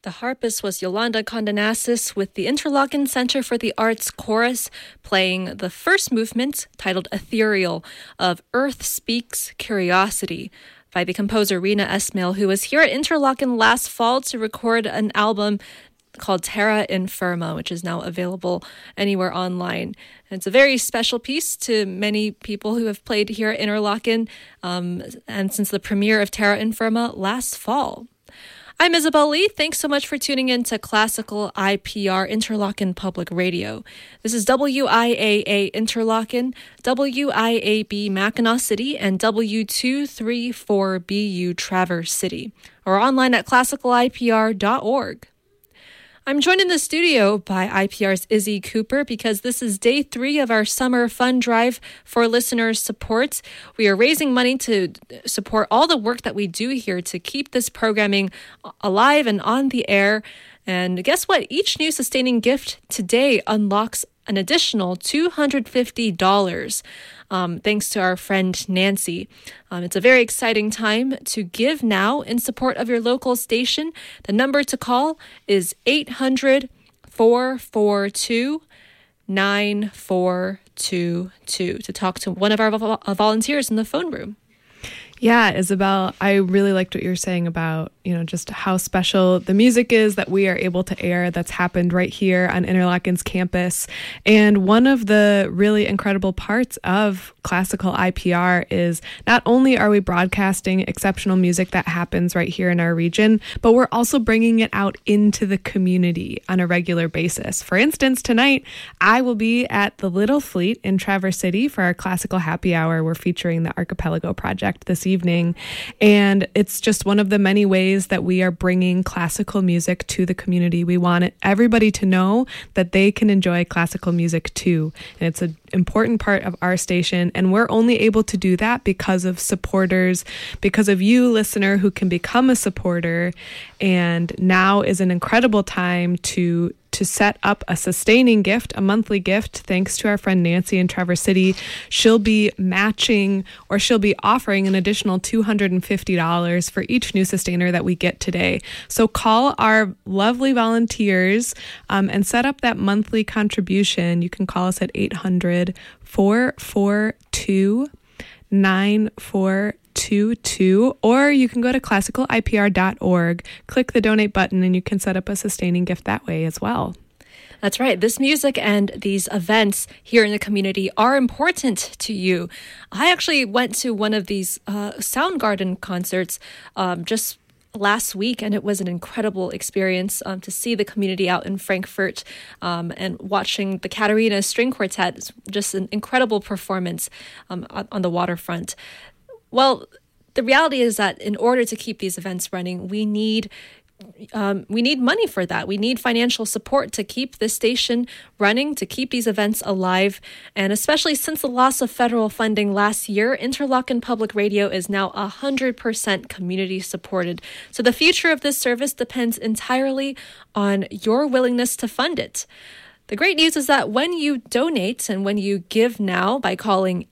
The harpist was Yolanda Condonasis with the Interlochen Center for the Arts Chorus playing the first movement, titled Ethereal, of Earth Speaks Curiosity, by the composer Rina Esmail, who was here at Interlochen last fall to record an album called Terra Infirma, which is now available anywhere online. And it's a very special piece to many people who have played here at Interlochen, and since the premiere of Terra Infirma last fall. I'm Isabel Lee. Thanks so much for tuning in to Classical IPR Interlochen Public Radio. This is WIAA Interlochen, WIAB Mackinac City, and W234BU Traverse City, or online at classicalipr.org. I'm joined in the studio by IPR's Izzy Cooper because this is day 3 of our summer fund drive for listeners' support. We are raising money to support all the work that we do here to keep this programming alive and on the air. And guess what? Each new sustaining gift today unlocks an additional $250, thanks to our friend Nancy. It's a very exciting time to give now in support of your local station. The number to call is 800-442-9422 to talk to one of our volunteers in the phone room. Yeah, Isabel, I really liked what you were saying about, just how special the music is that we are able to air that's happened right here on Interlochen's campus. And one of the really incredible parts of Classical IPR is not only are we broadcasting exceptional music that happens right here in our region, but we're also bringing it out into the community on a regular basis. For instance, tonight, I will be at the Little Fleet in Traverse City for our Classical Happy Hour. We're featuring the Archipelago Project this evening, and it's just one of the many ways that we are bringing classical music to the community. We want everybody to know that they can enjoy classical music too, and it's an important part of our station, and we're only able to do that because of supporters, because of you, listener, who can become a supporter. And now is an incredible time to set up a sustaining gift, a monthly gift, thanks to our friend Nancy in Traverse City. She'll be matching, or she'll be offering an additional $250 for each new sustainer that we get today. So call our lovely volunteers and set up that monthly contribution. You can call us at 800-442-9422, or you can go to classicalipr.org, click the donate button, and you can set up a sustaining gift that way as well. That's right. This music and these events here in the community are important to you. I actually went to one of these Soundgarden concerts just last week, and it was an incredible experience to see the community out in Frankfurt and watching the Katarina String Quartet. It's just an incredible performance on the waterfront. Well, the reality is that in order to keep these events running, we need money for that. We need financial support to keep this station running, to keep these events alive. And especially since the loss of federal funding last year, Interlochen Public Radio is now 100% community supported. So the future of this service depends entirely on your willingness to fund it. The great news is that when you donate and when you give now by calling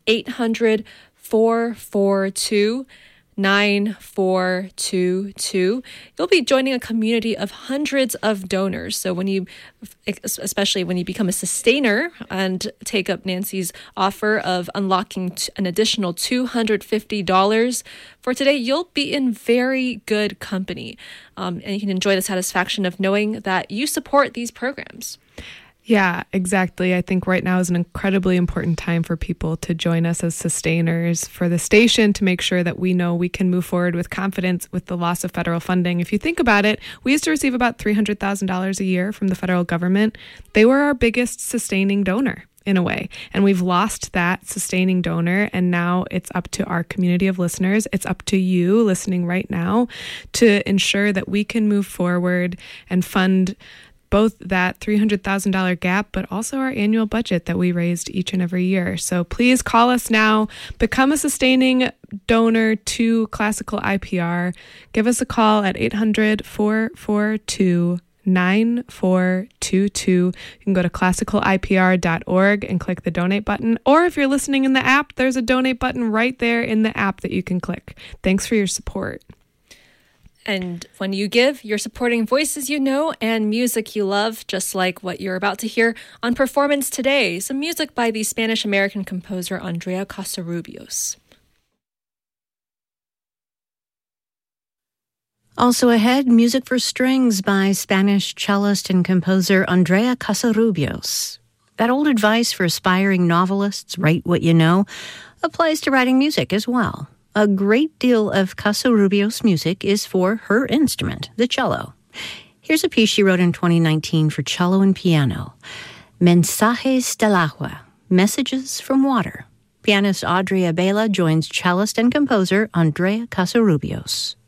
800-442-9422, you'll be joining a community of hundreds of donors. So especially when you become a sustainer and take up Nancy's offer of unlocking an additional $250 for today, you'll be in very good company. And you can enjoy the satisfaction of knowing that you support these programs. Yeah, exactly. I think right now is an incredibly important time for people to join us as sustainers for the station, to make sure that we know we can move forward with confidence with the loss of federal funding. If you think about it, we used to receive about $300,000 a year from the federal government. They were our biggest sustaining donor, in a way. And we've lost that sustaining donor, and now it's up to our community of listeners. It's up to you listening right now to ensure that we can move forward and fund both that $300,000 gap, but also our annual budget that we raised each and every year. So please call us now. Become a sustaining donor to Classical IPR. Give us a call at 800-442-9422. You can go to classicalipr.org and click the donate button. Or if you're listening in the app, there's a donate button right there in the app that you can click. Thanks for your support. And when you give, you're supporting voices you know and music you love, just like what you're about to hear on Performance Today, some music by the Spanish-American composer Andrea Casarubios. Also ahead, music for strings by Spanish cellist and composer Andrea Casarubios. That old advice for aspiring novelists, write what you know, applies to writing music as well. A great deal of Casarubios' music is for her instrument, the cello. Here's a piece she wrote in 2019 for cello and piano. Mensajes del agua, Messages from Water. Pianist Audrey Abela joins cellist and composer Andrea Casarubios.